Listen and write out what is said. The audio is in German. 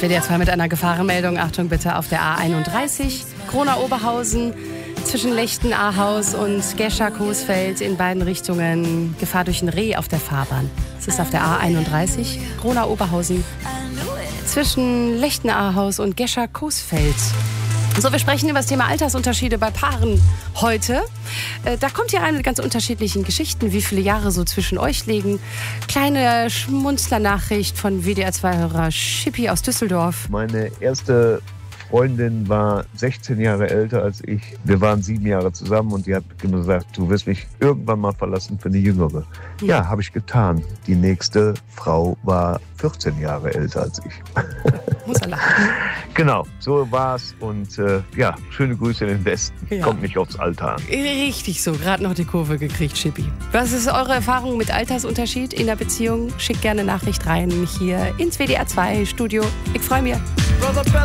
WDR 2 mit einer Gefahrenmeldung. Achtung bitte auf der A31, Kronau-Oberhausen, zwischen Lechten-Ahaus und Gescher-Coesfeld in beiden Richtungen. Gefahr durch ein Reh auf der Fahrbahn. Es ist auf der A31, Kronau-Oberhausen, zwischen Lechten-Ahaus und Gescher-Coesfeld. So, wir sprechen über das Thema Altersunterschiede bei Paaren heute. Da kommt ja eine ganz unterschiedlichen Geschichten, wie viele Jahre so zwischen euch liegen. Kleine Schmunzler-Nachricht von WDR-2-Hörer Schippi aus Düsseldorf. Meine erste Freundin war 16 Jahre älter als ich. Wir waren 7 Jahre zusammen und die hat immer gesagt, du wirst mich irgendwann mal verlassen für eine Jüngere. Ja, habe ich getan. Die nächste Frau war 14 Jahre älter als ich. Muss er lachen. Genau, so war's und ja, schöne Grüße in den Westen. Ja. Kommt nicht aufs Alter an. Richtig so, gerade noch die Kurve gekriegt, Schippi. Was ist eure Erfahrung mit Altersunterschied in der Beziehung? Schickt gerne Nachricht rein hier ins WDR 2 Studio. Ich freue mich.